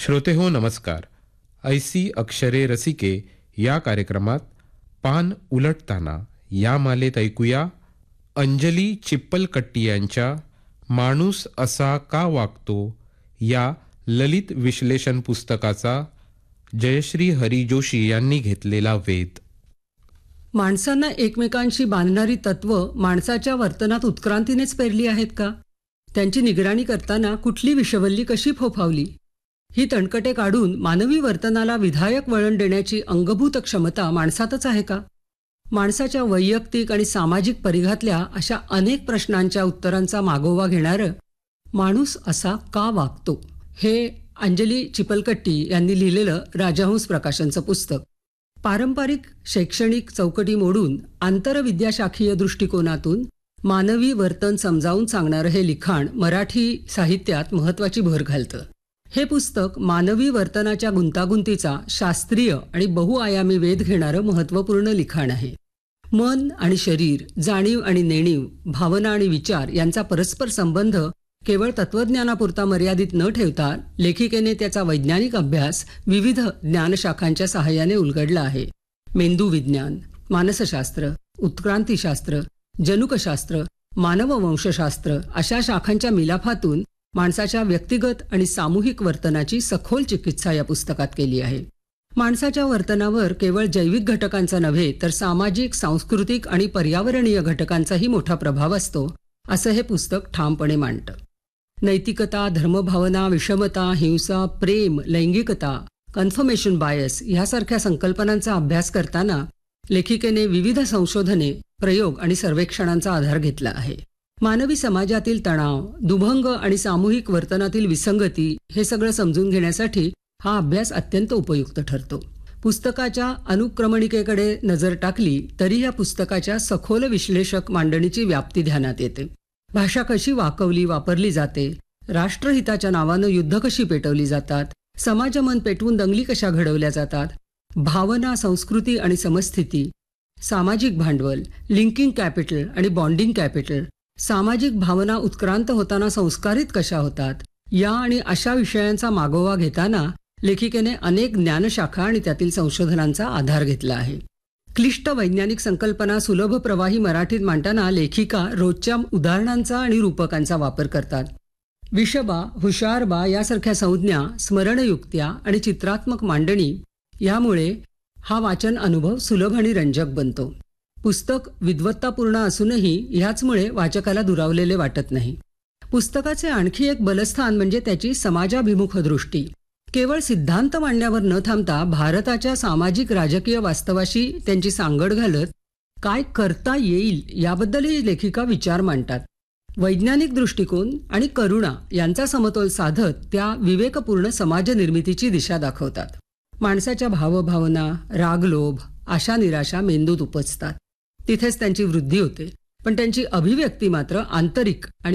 श्रोते हो नमस्कार. ऐसी अक्षरे रसिके या कार्यक्रमात पान उलटताना या मालेत ऐकूया अंजली चिप्पलकट्टी यांच्या माणूस असा का वागतो या ललित विश्लेषण पुस्तकाचा जयश्री हरी जोशी यांनी घेतलेला वेध. माणसांना एकमेकांशी बांधणारी तत्व माणसाच्या वर्तनात उत्क्रांतीनेच पेरली आहेत का? त्यांची निगराणी करताना कुठली विषवल्ली कशी फोफावली? ही तणकटे काढून मानवी वर्तनाला विधायक वळण देण्याची अंगभूत क्षमता माणसातच आहे का? माणसाच्या वैयक्तिक आणि सामाजिक परिघातल्या अशा अनेक प्रश्नांच्या उत्तरांचा मागोवा घेणारं माणूस असा का वागतो हे अंजली चिप्पलकट्टी यांनी लिहिलेलं राजहंस प्रकाशनचं पुस्तक. पारंपरिक शैक्षणिक चौकटी मोडून आंतरविद्याशाखीय दृष्टिकोनातून मानवी वर्तन समजावून सांगणारं हे लिखाण मराठी साहित्यात महत्त्वाची भर घालतं. हे पुस्तक मानवी वर्तनाच्या गुंतागुंतीचा शास्त्रीय आणि बहुआयामी वेध घेणारं महत्त्वपूर्ण लिखाण आहे. मन आणि शरीर, जाणीव आणि नेणीव, भावना आणि विचार यांचा परस्पर संबंध केवळ तत्वज्ञानापुरता मर्यादित न ठेवता लेखिकेने त्याचा वैज्ञानिक अभ्यास विविध ज्ञानशाखांच्या सहाय्याने उलगडला आहे. मेंदू विज्ञान, मानसशास्त्र, उत्क्रांतीशास्त्र, जनुकशास्त्र, मानववंशशास्त्र अशा शाखांच्या मिलाफातून माणसाच्या व्यक्तिगत आणि सामूहिक वर्तनाची सखोल चिकित्सा या पुस्तकात केली आहे. माणसाच्या वर्तनावर केवळ जैविक घटकांचा नव्हे तर सामाजिक, सांस्कृतिक आणि पर्यावरणीय घटकांचाही मोठा प्रभाव असतो, असं हे पुस्तक ठामपणे मांडतं. नैतिकता, धर्मभावना, विषमता, हिंसा, प्रेम, लैंगिकता, कन्फर्मेशन बायस यासारख्या संकल्पनांचा अभ्यास करताना लेखिकेने विविध संशोधने, प्रयोग आणि सर्वेक्षणांचा आधार घेतला आहे. मानवी समाजातील तणाव, दुभंग आणि सामूहिक वर्तनातील विसंगती हे सगळं समजून घेण्यासाठी हा अभ्यास अत्यंत उपयुक्त ठरतो. पुस्तकाच्या अनुक्रमणिकेकडे नजर टाकली तरी या पुस्तकाच्या सखोल विश्लेषक मांडणीची व्याप्ती ध्यानात येते. भाषा कशी वाकवली वापरली जाते, राष्ट्रहिताच्या नावानं युद्ध कशी पेटवली जातात, समाजमन पेटवून दंगली कशा घडवल्या जातात, भावना, संस्कृती आणि समस्थिती, सामाजिक भांडवल, लिंकिंग कॅपिटल आणि बॉन्डिंग कॅपिटल, सामाजिक भावना उत्क्रांत होताना संस्कारित कशा होतात, या आणि अशा विषयांचा मागोवा घेताना लेखिकेने अनेक ज्ञानशाखा आणि त्यातील संशोधनांचा आधार घेतला आहे. क्लिष्ट वैज्ञानिक संकल्पना सुलभ प्रवाही मराठीत मांडताना लेखिका रोजच्या उदाहरणांचा आणि रूपकांचा वापर करतात. विषबा, हुशारबा यासारख्या संज्ञा, स्मरणयुक्त्या आणि चित्रात्मक मांडणी यामुळे हा वाचन अनुभव सुलभ आणि रंजक बनतो. पुस्तक विद्वत्तापूर्ण असूनही ह्याचमुळे वाचकाला दुरावलेले वाटत नाही. पुस्तकाचे आणखी एक बलस्थान म्हणजे त्याची समाजाभिमुख दृष्टी. केवळ सिद्धांत मांडण्यावर न थांबता भारताच्या सामाजिक राजकीय वास्तवाशी त्यांची सांगड घालत काय करता येईल याबद्दलही लेखिका विचार मांडतात. वैज्ञानिक दृष्टिकोन आणि करुणा यांचा समतोल साधत त्या विवेकपूर्ण समाज निर्मितीची दिशा दाखवतात. माणसाच्या भावभावना, रागलोभ, आशा निराशा मेंदूत उपजतात. तिथेच त्यांची वृद्धी होते, पण त्यांची अभिव्यक्ती मात्र आंतरिक आणि